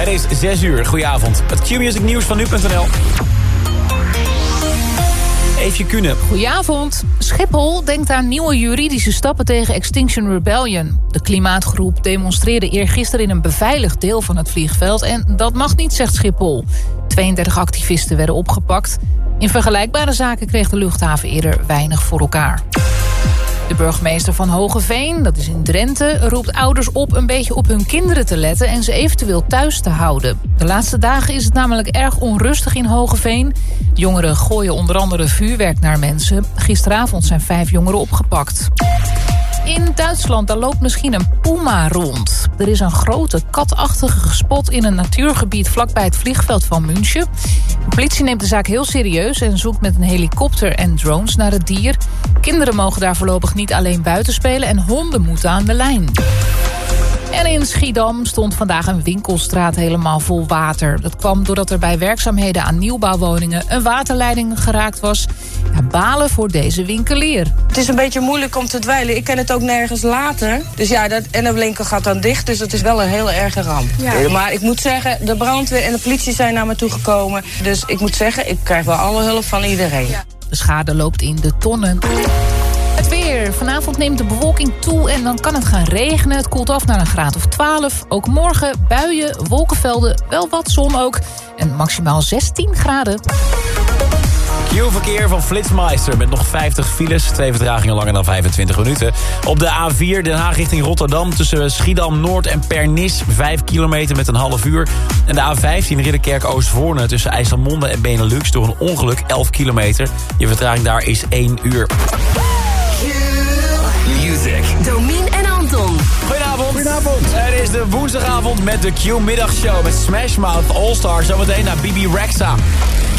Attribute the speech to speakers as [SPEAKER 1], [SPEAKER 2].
[SPEAKER 1] Het is 6 uur. Goedenavond. Het Q-music nieuws van nu.nl. Eefje Kuhne.
[SPEAKER 2] Goedenavond. Schiphol denkt aan nieuwe juridische stappen tegen Extinction Rebellion. De klimaatgroep demonstreerde eergisteren in een beveiligd deel van het vliegveld. En dat mag niet, zegt Schiphol. 32 activisten werden opgepakt. In vergelijkbare zaken kreeg de luchthaven eerder weinig voor elkaar. De burgemeester van Hoogeveen, dat is in Drenthe, roept ouders op een beetje op hun kinderen te letten en ze eventueel thuis te houden. De laatste dagen is het namelijk erg onrustig in Hoogeveen. Jongeren gooien onder andere vuurwerk naar mensen. Gisteravond zijn 5 jongeren opgepakt. In Duitsland, daar loopt misschien een puma rond. Er is een grote katachtige gespot in een natuurgebied vlakbij het vliegveld van München. De politie neemt de zaak heel serieus en zoekt met een helikopter en drones naar het dier. Kinderen mogen daar voorlopig niet alleen buiten spelen en honden moeten aan de lijn. En in Schiedam stond vandaag een winkelstraat helemaal vol water. Dat kwam doordat er bij werkzaamheden aan nieuwbouwwoningen een waterleiding geraakt was. Ja, balen voor deze winkelier.
[SPEAKER 3] Het is een beetje moeilijk om te dweilen. Ik kan het ook nergens laten. Dus ja, en de winkel gaat dan dicht. Dus het is wel een hele erge ramp. Ja. Maar ik moet zeggen, de brandweer en de politie zijn naar me toegekomen. Dus ik moet zeggen, ik krijg wel alle hulp van iedereen. Ja.
[SPEAKER 2] De schade loopt in de tonnen. Het weer. Vanavond neemt de bewolking toe en dan kan het gaan regenen. Het koelt af naar een graad of 12. Ook morgen buien, wolkenvelden, wel wat zon ook. En maximaal 16 graden.
[SPEAKER 1] Q-verkeer van Flitsmeister met nog 50 files. 2 vertragingen langer dan 25 minuten. Op de A4 Den Haag richting Rotterdam tussen Schiedam-Noord en Pernis. 5 kilometer met een half uur. En de A15 Ridderkerk-Oostvoorne tussen IJsselmonde en Benelux door een ongeluk 11 kilometer. Je vertraging daar is 1 uur.
[SPEAKER 4] Music. Domien en Anton.
[SPEAKER 1] Goedenavond. Goedenavond. Het is de woensdagavond met de Q-middagshow met Smash Mouth All-Star. Zometeen naar Bibi Rexha.